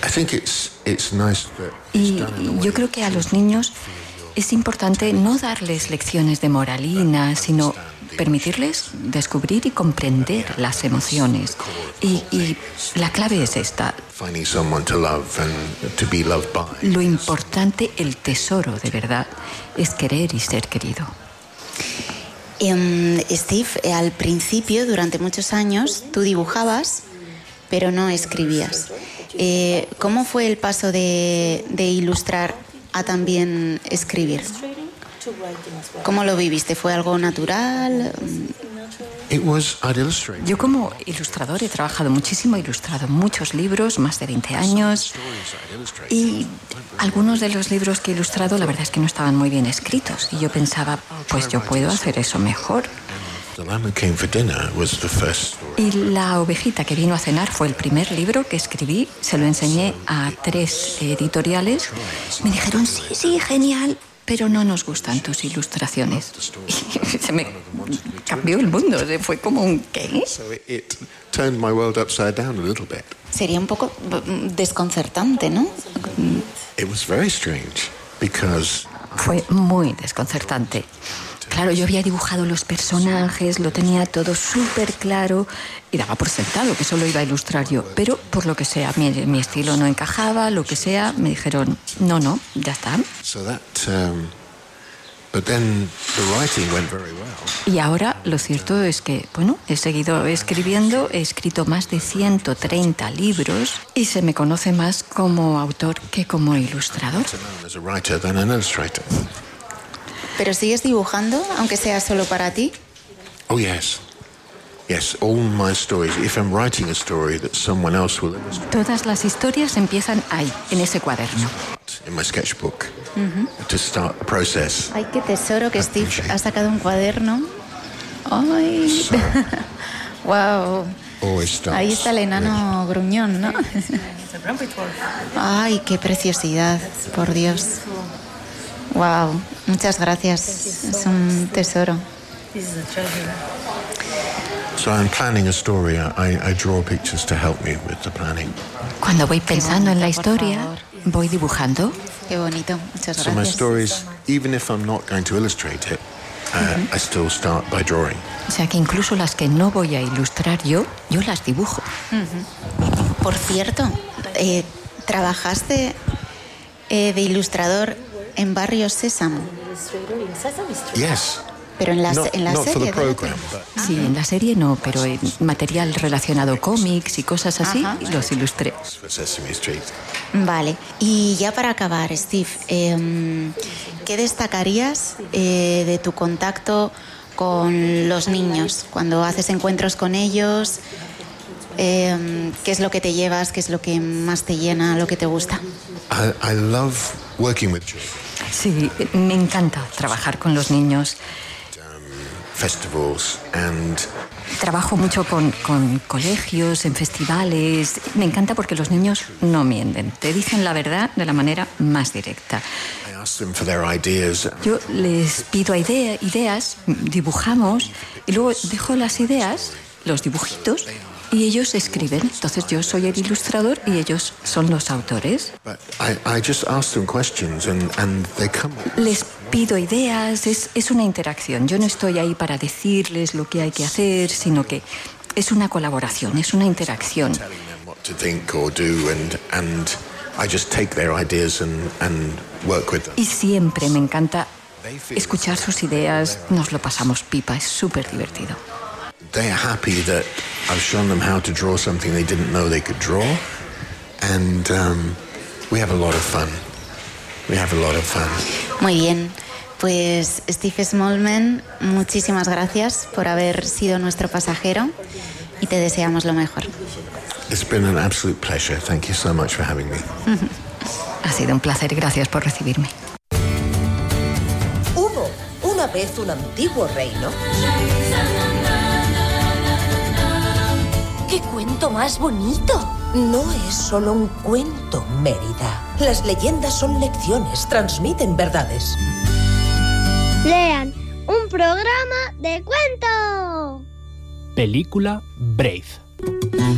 Y yo creo que a los niños es importante no darles lecciones de moralina, sino permitirles descubrir y comprender las emociones. Y la clave es esta. Lo importante, el tesoro de verdad, es querer y ser querido. Steve, al principio, durante muchos años, tú dibujabas, pero no escribías. ¿Cómo fue el paso de ilustrar a también escribir? ¿Cómo lo viviste? ¿Fue algo natural? Yo como ilustrador he trabajado muchísimo, he ilustrado muchos libros, más de 20 años, y algunos de los libros que he ilustrado la verdad es que no estaban muy bien escritos, y yo pensaba, pues yo puedo hacer eso mejor. Y La ovejita que vino a cenar fue el primer libro que escribí, se lo enseñé a 3 editoriales, me dijeron, sí, genial, pero no nos gustan tus ilustraciones. Y se me cambió el mundo, fue como un ¿qué? Sería un poco desconcertante, ¿no? Fue muy desconcertante. Claro, yo había dibujado los personajes, lo tenía todo súper claro y daba por sentado que solo iba a ilustrar yo. Pero por lo que sea, mi estilo no encajaba, lo que sea, me dijeron, no, ya está. Y ahora lo cierto es que, he seguido escribiendo, he escrito más de 130 libros y se me conoce más como autor que como ilustrador. ¿Pero sigues dibujando, aunque sea solo para ti? Oh, yes. Yes, all my stories. If I'm writing a story that someone else will illustrate. Todas las historias empiezan ahí, en ese cuaderno. In my sketchbook. To start the process. Ay, qué tesoro que Steve ha sacado un cuaderno. Ay. Wow. Ahí está el enano gruñón, ¿no? Ay, qué preciosidad, por Dios. Wow, muchas gracias. Es un tesoro. So I'm planning a story. I draw pictures to help me with the planning. Cuando voy pensando en la historia, voy dibujando. Qué bonito, muchas gracias. So my stories, even if I'm not going to illustrate it, I still start by drawing. O sea que incluso las que no voy a ilustrar yo las dibujo. Por cierto, trabajaste de ilustrador en Barrio Sésamo. Yes. Pero en la not serie. For the program, Sí, en la serie no, pero en material relacionado cómics y cosas así, los ilustré. for Sesame Street. Vale. Y ya para acabar, Steve, ¿qué destacarías de tu contacto con los niños? Cuando haces encuentros con ellos, ¿qué es lo que te llevas? ¿Qué es lo que más te llena? ¿Lo que te gusta? I love working with children. Sí, me encanta trabajar con los niños. Festivals and Trabajo mucho con colegios, en festivales. Me encanta porque los niños no mienten. Te dicen la verdad de la manera más directa. I ask them for their ideas. Yo les pido ideas, dibujamos y luego dejo las ideas, los dibujitos, y ellos escriben. Entonces yo soy el ilustrador y ellos son los autores. But I just ask them questions and they come. Les pido ideas, es una interacción. Yo no estoy ahí para decirles lo que hay que hacer, sino que es una colaboración, es una interacción. Telling them what to think or do and I just take their ideas and work with them. Y siempre me encanta escuchar sus ideas, nos lo pasamos pipa, es súper divertido. They are happy that I've shown them how to draw something they didn't know they could draw, and we have a lot of fun. Muy bien. Pues Steve Smallman, muchísimas gracias por haber sido nuestro pasajero y te deseamos lo mejor. It's been an absolute pleasure. Thank you so much for having me. Ha sido un placer, gracias por recibirme. Hubo una vez un antiguo reino. ¡Qué cuento más bonito! No es solo un cuento, Mérida. Las leyendas son lecciones, transmiten verdades. Lean un programa de cuento. Película Brave.